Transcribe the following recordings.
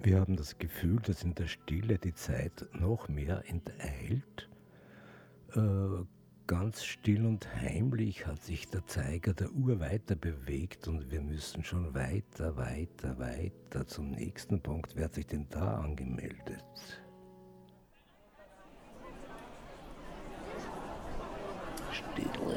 Wir haben das Gefühl, dass in der Stille die Zeit noch mehr enteilt. Äh, Ganz still und heimlich hat sich der Zeiger der Uhr weiter bewegt und wir müssen schon weiter, weiter, weiter zum nächsten Punkt. Wer hat sich denn da angemeldet? Stille.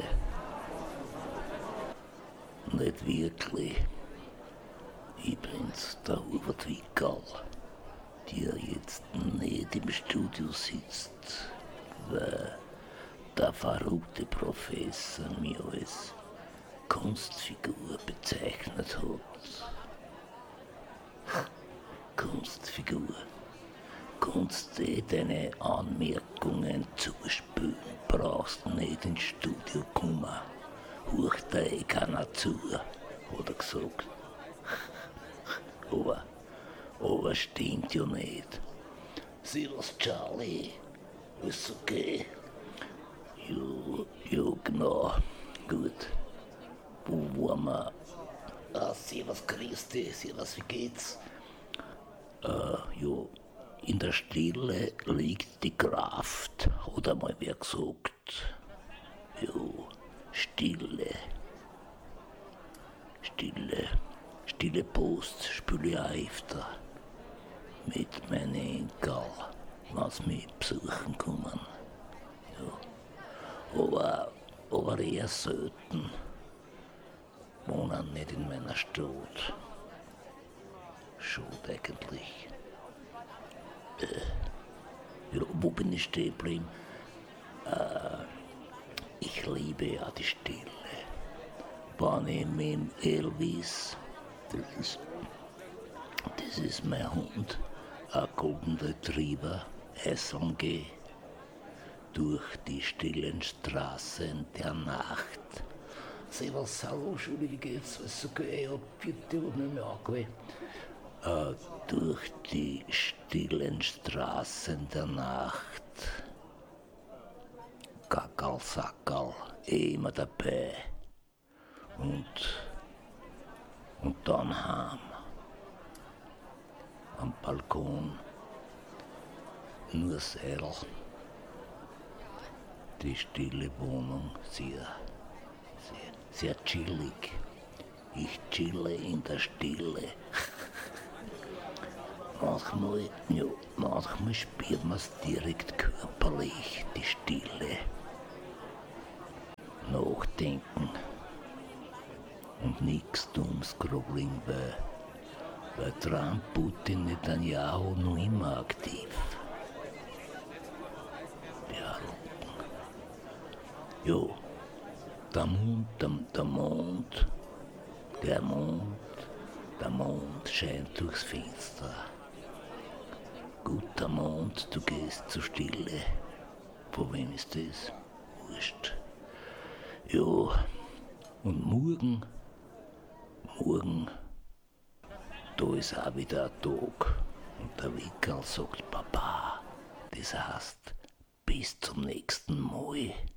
Nicht wirklich. Ich bin's, der Hubert Wickerl, der jetzt nicht im Studio sitzt, weil der verrückte Professor mich als Kunstfigur bezeichnet hat. Kunstfigur. Kannst du deine Anmerkungen zuspülen, brauchst nicht ins Studio kommen. Hört da eh keiner zu, hat er gesagt. Aber stimmt ja nicht. Servus Charlie, ist okay? Ja, genau, gut. Wo waren wir? Servus Christi, servus, wie geht's? Ja, in der Stille liegt die Kraft, hat einmal wer gesagt. Ja, Stille. Stille Post spiele ich auch öfter. Mit meinen Enkel, wenn sie mich besuchen kommen. Ja. Aber eher selten. Wohnen nicht in meiner Stadt. Schade eigentlich. Ja, wo bin ich stehen geblieben? Ich liebe ja die Stille. Wenn ich mit dem Elvis, das ist mein Hund, ein Golden Retriever, essen gehe, durch die stillen Straßen der Nacht. Servus, hallo, Schule, wie geht's? Alles okay? Ich hab 4 Minuten nicht mehr angewählt. Durch die stillen Straßen der Nacht. Gackerl, Sackerl, immer dabei. Und dann heim. Am Balkon. Nur Seidel. Die stille Wohnung, sehr chillig. Ich chille in der Stille. Manchmal spürt man's direkt körperlich, die Stille. Nachdenken und nichts Dummes grubeln, weil Trump, Putin, Netanyahu noch immer aktiv. Ja, der Mond scheint durchs Fenster. Guter Mond, du gehst zur Stille. Von wem ist das? Wurscht. Ja, und morgen, da ist auch wieder ein Tag. Und der Wickerl sagt Papa, das heißt, bis zum nächsten Mal.